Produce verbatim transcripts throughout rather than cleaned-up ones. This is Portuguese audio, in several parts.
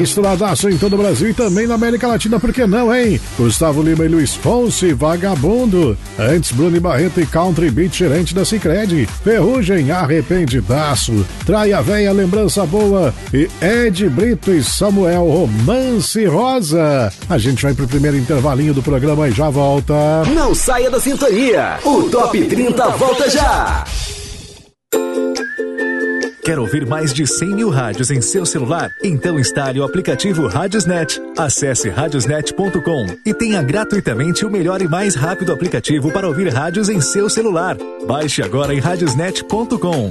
Estouradaço em todo o Brasil e também na América Latina, por que não, hein? Gustavo Lima e Luiz Fonsi, Vagabundo. Antes, Bruno Barreto e Country Beat, gerente da Sicredi. Ferrugem, Arrependidaço. Traia Véia, Lembrança Boa. E Ed Brito e Samuel, Romance Rosa. A gente vai pro primeiro intervalinho do programa e já volta. Não saia da sintonia. O Top trinta volta já. Quer ouvir mais de cem mil rádios em seu celular? Então instale o aplicativo Radiosnet. Acesse radiosnet ponto com e tenha gratuitamente o melhor e mais rápido aplicativo para ouvir rádios em seu celular. Baixe agora em radiosnet ponto com.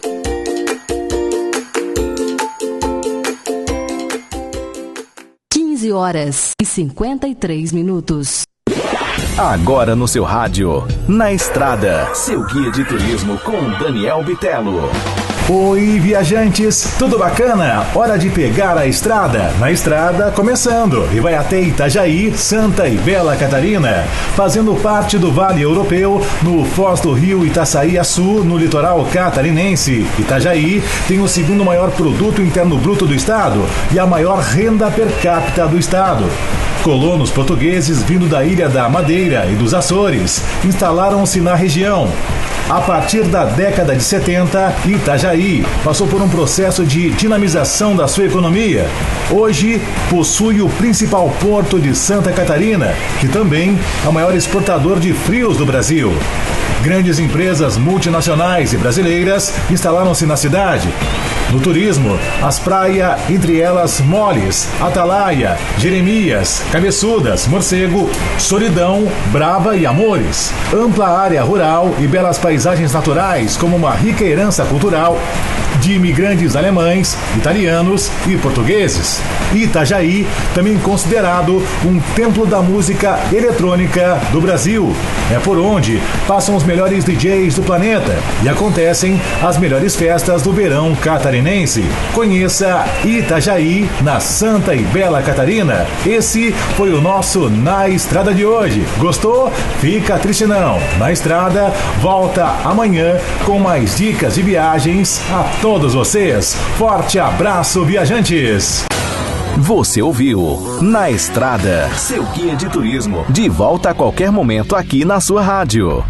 quinze horas e cinquenta e três minutos. Agora no seu rádio, Na Estrada, seu guia de turismo com Daniel Bitelo. Oi, viajantes, tudo bacana? Hora de pegar a estrada. Na estrada, começando, e vai até Itajaí, Santa e Bela Catarina, fazendo parte do Vale Europeu, no Foz do Rio Itaçaí-Açu, no litoral catarinense. Itajaí tem o segundo maior produto interno bruto do estado e a maior renda per capita do estado. Colonos portugueses vindo da Ilha da Madeira e dos Açores instalaram-se na região. A partir da década de setenta, Itajaí passou por um processo de dinamização da sua economia. Hoje, possui o principal porto de Santa Catarina, que também é o maior exportador de frios do Brasil. Grandes empresas multinacionais e brasileiras instalaram-se na cidade. No turismo, as praias, entre elas Moles, Atalaia, Jeremias, Cabeçudas, Morcego, Solidão, Brava e Amores. Ampla área rural e belas paisagens naturais, como uma rica herança cultural de imigrantes alemães, italianos e portugueses. Itajaí, também considerado um templo da música eletrônica do Brasil. É por onde passam os melhores D Js do planeta e acontecem as melhores festas do verão catarinense. Conheça Itajaí, na Santa e Bela Catarina. Esse foi o nosso Na Estrada de hoje. Gostou? Fica triste não. Na Estrada volta amanhã com mais dicas de viagens a todos vocês. Forte abraço, viajantes! Você ouviu Na Estrada, seu guia de turismo, de volta a qualquer momento aqui na sua rádio.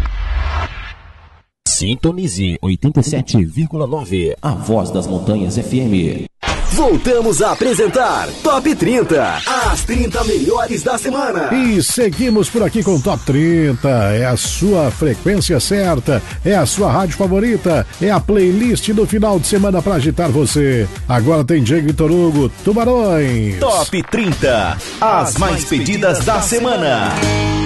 Sintonize oitenta e sete vírgula nove, a voz das montanhas F M. Voltamos a apresentar Top trinta, as trinta melhores da semana. E seguimos por aqui com o Top trinta. É a sua frequência certa, é a sua rádio favorita, é a playlist do final de semana para agitar você. Agora tem Diego Vitor Hugo, Tubarões. Top trinta, as mais pedidas da semana.